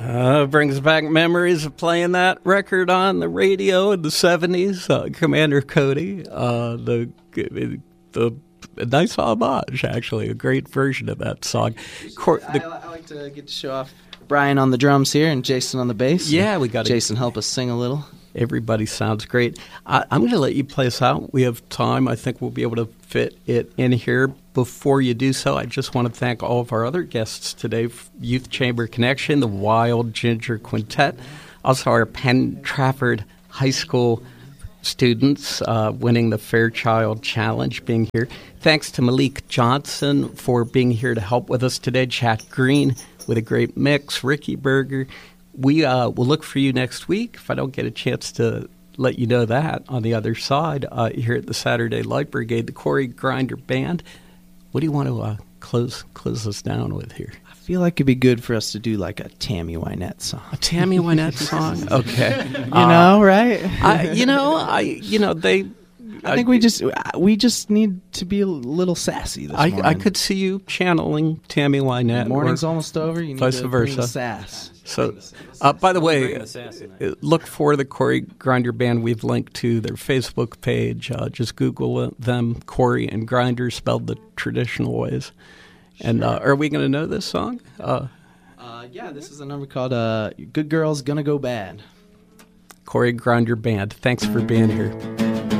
Brings back memories of playing that record on the radio in the 70s. Commander Cody, the nice homage, actually, a great version of that song. I like to get to show off Brian on the drums here and Jason on the bass. Yeah, we got Jason help us sing a little. Everybody sounds great. I'm going to let you play us out. We have time. I think we'll be able to fit it in here. Before you do so, I just want to thank all of our other guests today, Youth Chamber Connection, the Wild Ginger Quintet, also our Penn Trafford High School students winning the Fairchild Challenge, being here. Thanks to Malik Johnson for being here to help with us today, Chad Green with a great mix, Ricky Berger. We will look for you next week. If I don't get a chance to let you know that on the other side, here at the Saturday Light Brigade, the Corey Grinder Band. What do you want to close us down with here? I feel like it'd be good for us to do like a Tammy Wynette song. A Tammy Wynette song? Okay. Right? I think we just need to be a little sassy this morning. I could see you channeling Tammy Wynette. The morning's almost over. You need vice to versa. bring the sass. So, by the way, look for the Corey Grinder Band. We've linked to their Facebook page. Just Google them, Corey and Grinder, spelled the traditional ways. And are we going to know this song? Yeah, this is a number called Good Girl's Gonna Go Bad. Corey Grinder Band. Thanks for being here.